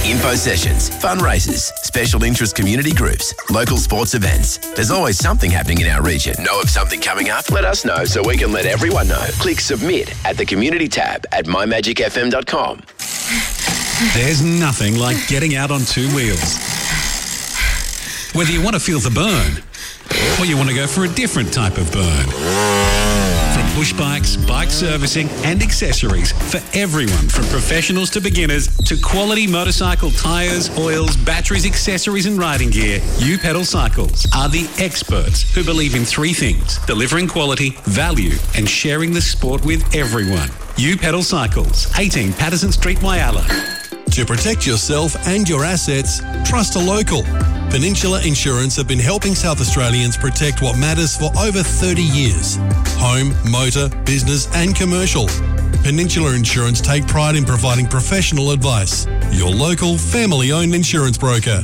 Info sessions, fundraisers, special interest community groups, local sports events. There's always something happening in our region. Know of something coming up? Let us know so we can let everyone know. Click submit at the community tab at mymagicfm.com. There's nothing like getting out on two wheels. Whether you want to feel the burn or you want to go for a different type of burn. From push bikes, bike servicing and accessories for everyone from professionals to beginners to quality motorcycle tyres, oils, batteries, accessories and riding gear, U Pedal Cycles are the experts who believe in three things: delivering quality, value and sharing the sport with everyone. U Pedal Cycles, 18 Patterson Street, Whyalla. To protect yourself and your assets, trust a local. Peninsula Insurance have been helping South Australians protect what matters for over 30 years. Home, motor, business and commercial. Peninsula Insurance take pride in providing professional advice. Your local, family-owned insurance broker.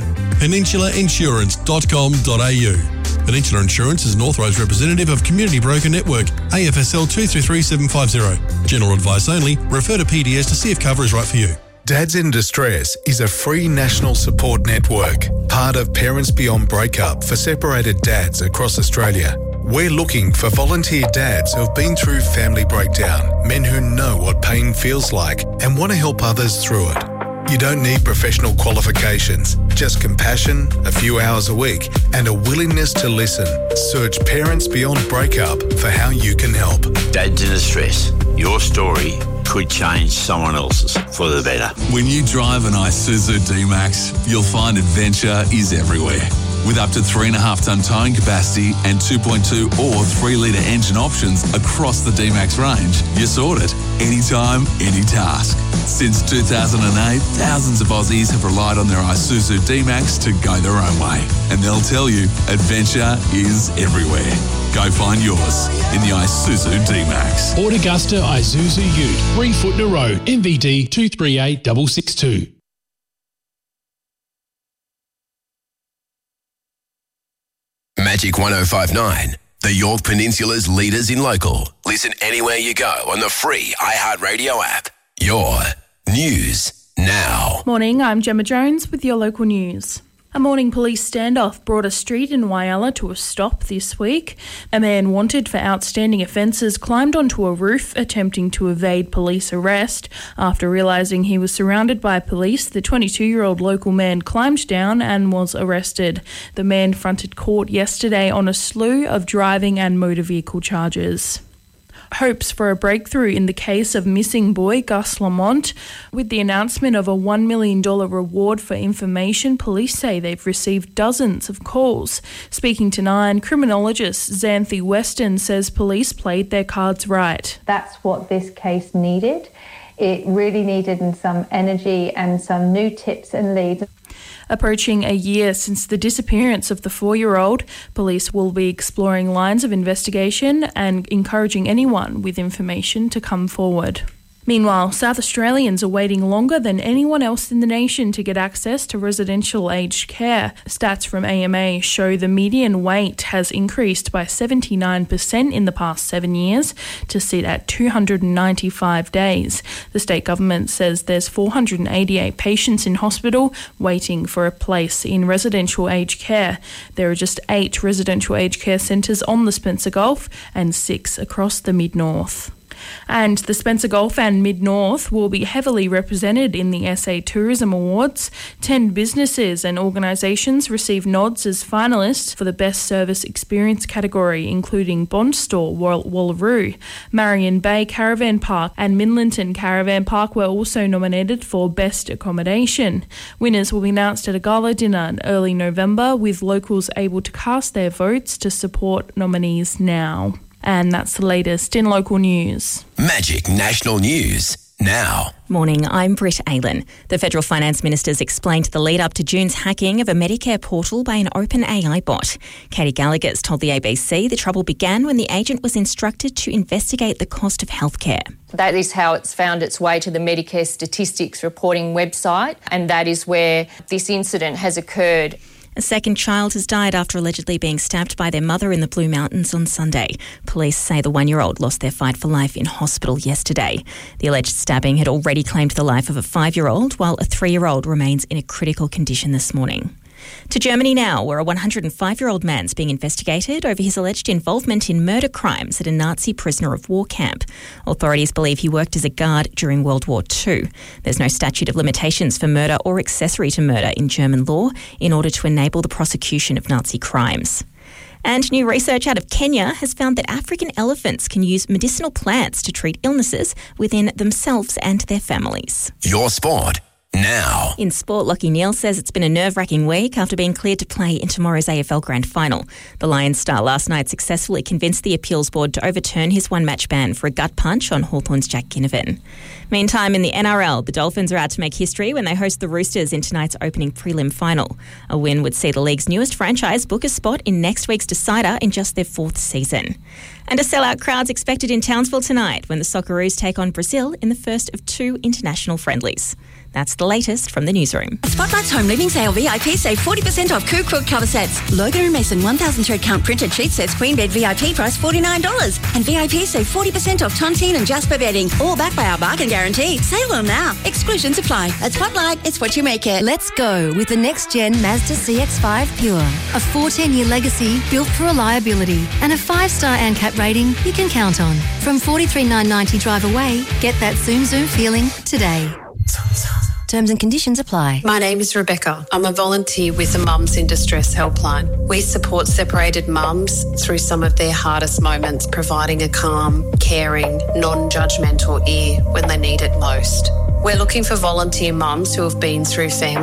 peninsulainsurance.com.au. Peninsula Insurance is an authorised representative of Community Broker Network, AFSL 233750. General advice only. Refer to PDS to see if cover is right for you. Dads in Distress is a free national support network, part of Parents Beyond Breakup for separated dads across Australia. We're looking for volunteer dads who have been through family breakdown, men who know what pain feels like and want to help others through it. You don't need professional qualifications, just compassion, a few hours a week, and a willingness to listen. Search Parents Beyond Breakup for how you can help. Dads in Distress, your story could change someone else's for the better. When you drive an Isuzu D-Max, you'll find adventure is everywhere. With up to 3.5-tonne towing capacity and 2.2 or 3-litre engine options across the D-Max range, you're sorted. Anytime, any task. Since 2008, thousands of Aussies have relied on their Isuzu D-Max to go their own way. And they'll tell you, adventure is everywhere. Go find yours in the Isuzu D-Max. Augusta Isuzu Ute, 3 Footner Road, MVD 238662. Magic 105.9, the York Peninsula's leaders in local. Listen anywhere you go on the free iHeartRadio app. Your news now. Morning, I'm Gemma Jones with your local news. A morning police standoff brought a street in Whyalla to a stop this week. A man wanted for outstanding offences climbed onto a roof attempting to evade police arrest. After realising he was surrounded by police, the 22-year-old local man climbed down and was arrested. The man fronted court yesterday on a slew of driving and motor vehicle charges. Hopes for a breakthrough in the case of missing boy Gus Lamont. With the announcement of a $1 million reward for information, police say they've received dozens of calls. Speaking to Nine, criminologist Xanthi Weston says police played their cards right. That's what this case needed. It really needed some energy and some new tips and leads. Approaching a year since the disappearance of the 4-year-old, police will be exploring lines of investigation and encouraging anyone with information to come forward. Meanwhile, South Australians are waiting longer than anyone else in the nation to get access to residential aged care. Stats from AMA show the median wait has increased by 79% in the past 7 years to sit at 295 days. The state government says there's 488 patients in hospital waiting for a place in residential aged care. There are just 8 residential aged care centres on the Spencer Gulf and 6 across the Mid-North. And the Spencer Gulf and Mid-North will be heavily represented in the SA Tourism Awards. 10 businesses and organisations receive nods as finalists for the Best Service Experience category, including Bond Store, Wallaroo. Marion Bay Caravan Park and Midlanton Caravan Park were also nominated for Best Accommodation. Winners will be announced at a gala dinner in early November, with locals able to cast their votes to support nominees now. And that's the latest in local news. Magic National News now. Morning, I'm Britt Aylen. The Federal Finance Minister's explained the lead up to June's hacking of a Medicare portal by an OpenAI bot. Katie Gallagher's told the ABC the trouble began when the agent was instructed to investigate the cost of healthcare. That is how it's found its way to the Medicare Statistics reporting website, and that is where this incident has occurred. A second child has died after allegedly being stabbed by their mother in the Blue Mountains on Sunday. Police say the 1-year-old lost their fight for life in hospital yesterday. The alleged stabbing had already claimed the life of a 5-year-old, while a 3-year-old remains in a critical condition this morning. To Germany now, where a 105-year-old man's being investigated over his alleged involvement in murder crimes at a Nazi prisoner of war camp. Authorities believe he worked as a guard during World War II. There's no statute of limitations for murder or accessory to murder in German law in order to enable the prosecution of Nazi crimes. And new research out of Kenya has found that African elephants can use medicinal plants to treat illnesses within themselves and their families. Your sport now. In sport, Lachie Neale says it's been a nerve-wracking week after being cleared to play in tomorrow's AFL Grand Final. The Lions star last night successfully convinced the appeals board to overturn his one-match ban for a gut punch on Hawthorn's Jack Ginnivan. Meantime, in the NRL, the Dolphins are out to make history when they host the Roosters in tonight's opening prelim final. A win would see the league's newest franchise book a spot in next week's decider in just their 4th season. And a sellout crowd's expected in Townsville tonight when the Socceroos take on Brazil in the first of 2 international friendlies. That's the latest from the newsroom. Spotlight's Home Living Sale VIP save 40% off Coo Quilt cover sets. Logan and Mason 1,000 thread count printed sheet sets queen bed VIP price $49. And VIP save 40% off Tontine and Jasper bedding. All backed by our bargain guarantee. Sale on now. Exclusions apply. At Spotlight, it's what you make it. Let's go with the next-gen Mazda CX-5 Pure. A 14-year legacy built for reliability and a 5-star ANCAP rating you can count on. From $43,990 drive away, get that Zoom Zoom feeling today. Terms and conditions apply. My name is Rebecca. I'm a volunteer with the Mums in Distress Helpline. We support separated mums through some of their hardest moments, providing a calm, caring, non-judgmental ear when they need it most. We're looking for volunteer mums who have been through family